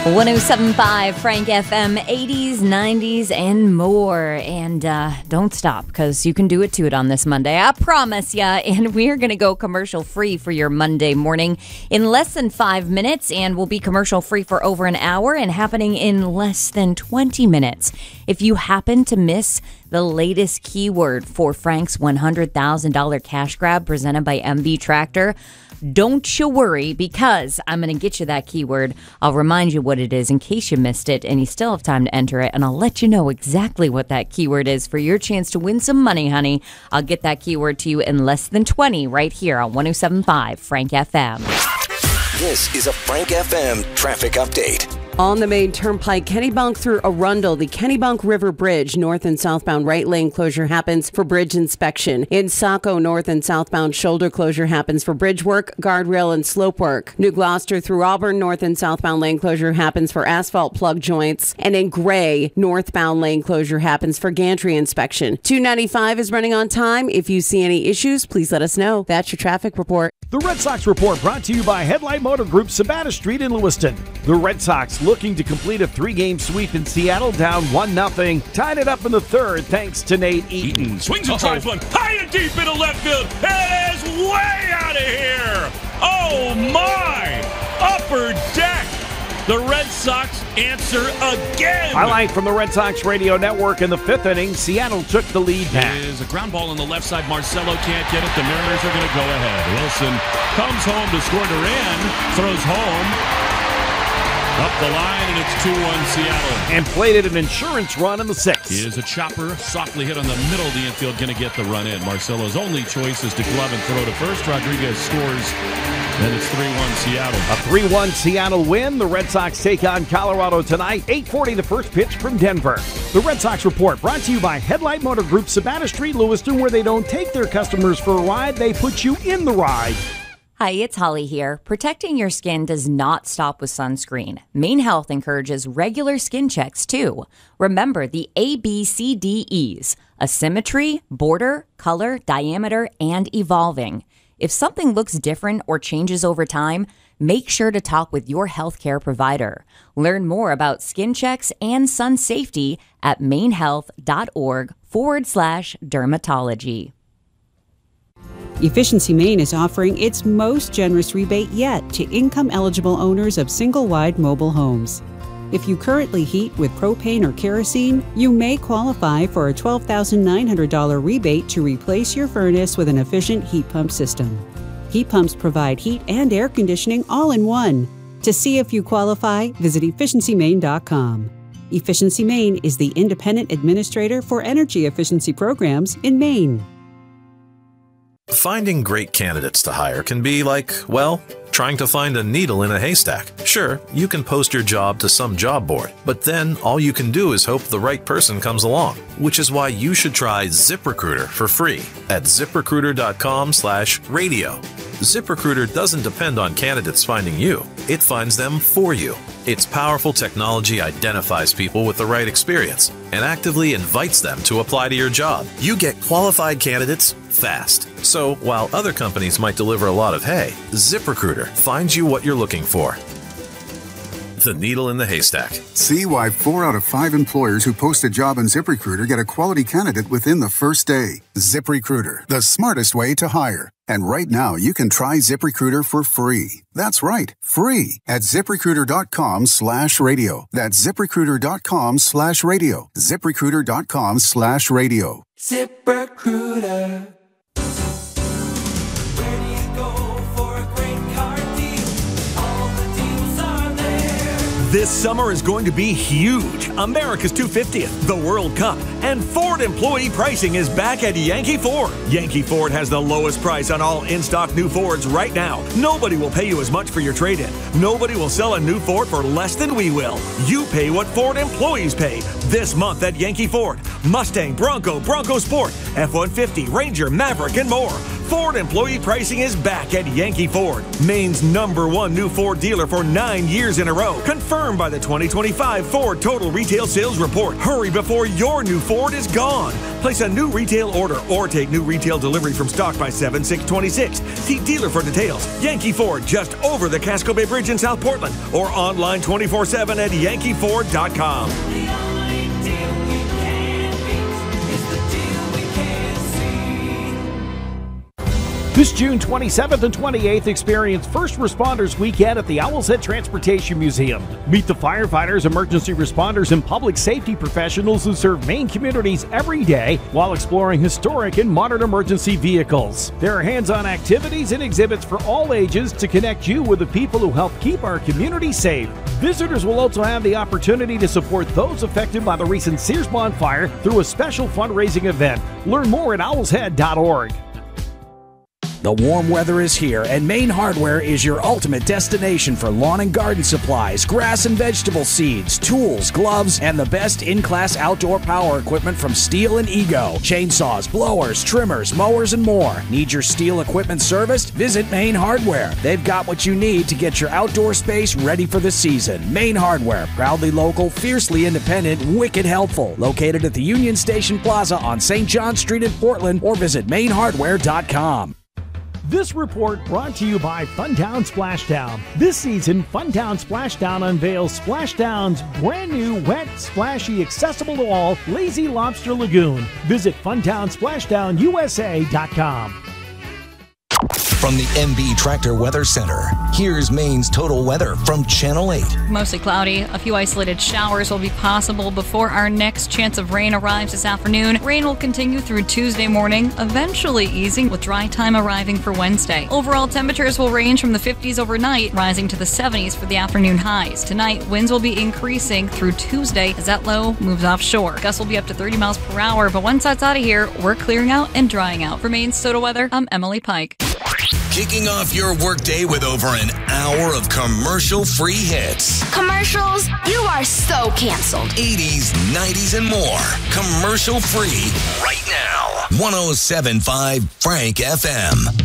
107.5 Frank FM, 80s, 90s, and more. And don't stop, because you can do it to it on this Monday. I promise ya. And we're going to go commercial free for your Monday morning in less than 5 minutes. And we'll be commercial free for over an hour and happening in less than 20 minutes. If you happen to miss the latest keyword for Frank's $100,000 cash grab presented by MB Tractor, don't you worry, because I'm going to get you that keyword. I'll remind you what it is in case you missed it, and you still have time to enter it, and I'll let you know exactly what that keyword is for your chance to win some money, honey. I'll get that keyword to you in less than 20 right here on 107.5 Frank FM. This is a Frank FM traffic update. On the main turnpike, Kennebunk through Arundel, the Kennebunk River Bridge, north and southbound right lane closure happens for bridge inspection. In Saco, north and southbound shoulder closure happens for bridge work, guardrail, and slope work. New Gloucester through Auburn, north and southbound lane closure happens for asphalt plug joints. And in Gray, northbound lane closure happens for gantry inspection. 295 is running on time. If you see any issues, please let us know. That's your traffic report. The Red Sox Report brought to you by Headlight Motor Group, Sabata Street in Lewiston. The Red Sox looking to complete a 3-game sweep in Seattle, down 1-0. Tied it up in the third thanks to Nate Eaton. Swings and drives one high and deep into left field. It is way out of here. Oh my! Upper deck. The Red Sox answer again. Highlight from the Red Sox radio network in the 5th inning. Seattle took the lead back. It is a ground ball on the left side. Marcelo can't get it. The Mariners are going to go ahead. Wilson comes home to score. Duran throws home. Up the line, and it's 2-1 Seattle. And plated an insurance run in the 6th. Is a chopper softly hit on the middle of the infield, going to get the run in. Marcelo's only choice is to glove and throw to first. Rodriguez scores. Then it's 3-1 Seattle. A 3-1 Seattle win. The Red Sox take on Colorado tonight. 8:40 the first pitch from Denver. The Red Sox Report brought to you by Headlight Motor Group, Sabata Street, Lewiston, where they don't take their customers for a ride, they put you in the ride. Hi, it's Holly here. Protecting your skin does not stop with sunscreen. Maine Health encourages regular skin checks, too. Remember the ABCDEs: asymmetry, border, color, diameter, and evolving. If something looks different or changes over time, make sure to talk with your healthcare provider. Learn more about skin checks and sun safety at mainehealth.org/dermatology. Efficiency Maine is offering its most generous rebate yet to income-eligible owners of single-wide mobile homes. If you currently heat with propane or kerosene, you may qualify for a $12,900 rebate to replace your furnace with an efficient heat pump system. Heat pumps provide heat and air conditioning all in one. To see if you qualify, visit efficiencymaine.com. Efficiency Maine is the independent administrator for energy efficiency programs in Maine. Finding great candidates to hire can be like, well, trying to find a needle in a haystack. Sure, you can post your job to some job board, but then all you can do is hope the right person comes along, which is why you should try ZipRecruiter for free at ZipRecruiter.com/radio. ZipRecruiter doesn't depend on candidates finding you. It finds them for you. Its powerful technology identifies people with the right experience and actively invites them to apply to your job. You get qualified candidates fast. So while other companies might deliver a lot of hay, ZipRecruiter finds you what you're looking for. The needle in the haystack. See why 4 out of 5 employers who post a job on ZipRecruiter get a quality candidate within the first day. ZipRecruiter, the smartest way to hire. And right now, you can try ZipRecruiter for free. That's right, free at ZipRecruiter.com/radio. That's ZipRecruiter.com/radio. ZipRecruiter.com/radio. ZipRecruiter. Where do you go for a great car deal? All the deals are there. This summer is going to be huge. America's 250th, the World Cup, and Ford employee pricing is back at Yankee Ford. Yankee Ford has the lowest price on all in-stock new Fords right now. Nobody will pay you as much for your trade-in. Nobody will sell a new Ford for less than we will. You pay what Ford employees pay. This month at Yankee Ford. Mustang, Bronco, Bronco Sport, F-150, Ranger, Maverick, and more. Ford employee pricing is back at Yankee Ford, Maine's #1 new Ford dealer for 9 years in a row. Confirmed by the 2025 Ford Total Retail Sales Report. Hurry before your new Ford is gone. Place a new retail order or take new retail delivery from stock by 7/6/26. See dealer for details. Yankee Ford, just over the Casco Bay Bridge in South Portland, or online 24/7 at yankeeford.com. The only deal we can't beat is the deal we can't see. This June 27th and 28th, experience First Responders Weekend at the Owl's Head Transportation Museum. Meet the firefighters, emergency responders, and public safety professionals who serve Maine communities every day while exploring historic and modern emergency vehicles. There are hands-on activities and exhibits for all ages to connect you with the people who help keep our community safe. Visitors will also have the opportunity to support those affected by the recent Sears bonfire through a special fundraising event. Learn more at owlshead.org. The warm weather is here, and Maine Hardware is your ultimate destination for lawn and garden supplies, grass and vegetable seeds, tools, gloves, and the best in-class outdoor power equipment from Steel and Ego. Chainsaws, blowers, trimmers, mowers, and more. Need your Steel equipment serviced? Visit Maine Hardware. They've got what you need to get your outdoor space ready for the season. Maine Hardware, proudly local, fiercely independent, wicked helpful. Located at the Union Station Plaza on St. John Street in Portland, or visit mainhardware.com. This report brought to you by Funtown Splashdown. This season, Funtown Splashdown unveils Splashdown's brand new wet, splashy, accessible to all Lazy Lobster Lagoon. Visit FuntownSplashdownUSA.com. From the MB Tractor Weather Center, here's Maine's total weather from Channel 8. Mostly cloudy. A few isolated showers will be possible before our next chance of rain arrives this afternoon. Rain will continue through Tuesday morning, eventually easing with dry time arriving for Wednesday. Overall temperatures will range from the 50s overnight, rising to the 70s for the afternoon highs. Tonight, winds will be increasing through Tuesday as that low moves offshore. Gusts will be up to 30 miles per hour, but once that's out of here, we're clearing out and drying out. For Maine's Total Weather, I'm Emily Pike. Kicking off your workday with over an hour of commercial-free hits. Commercials? You are so canceled. 80s, 90s, and more. Commercial-free right now. 107.5 Frank FM.